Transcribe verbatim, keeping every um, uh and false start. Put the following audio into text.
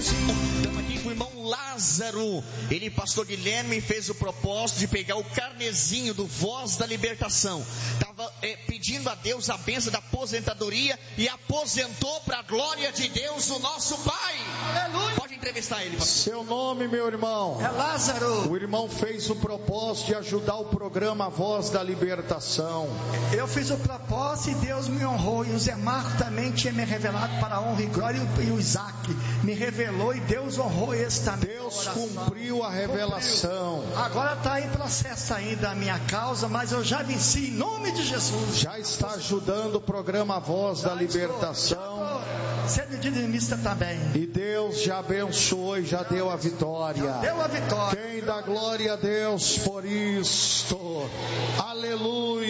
Estamos aqui com o irmão Lázaro. Ele, pastor Guilherme, fez o propósito de pegar o carnezinho do Voz da Libertação. Estava é, pedindo a Deus a bênção da aposentadoria e aposentou para a glória de Deus, o nosso Pai. Aleluia. Pode entrevistar ele, pastor. Seu nome, meu irmão? É Lázaro. O irmão fez o propósito de ajudar o programa Voz da Libertação. Eu fiz o propósito e Deus me honrou. E o Zé Marco também tinha me revelado para a honra e glória. E o Isaac me revelou e Deus honrou esse também. Deus cumpriu a revelação. Cumpriu. Agora está em processo ainda a minha causa, mas eu já venci em nome de Jesus. Já está ajudando o programa Voz já da Libertação. Sendo dizimista também. E Deus já abençoou e já, já deu a vitória. Já deu a vitória. Quem dá glória a Deus por isto? Aleluia.